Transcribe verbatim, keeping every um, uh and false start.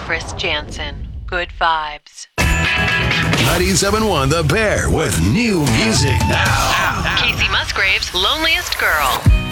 Chris Jansen. Good vibes. ninety-seven point one The Bear with new music now. Casey Musgrave's Loneliest Girl.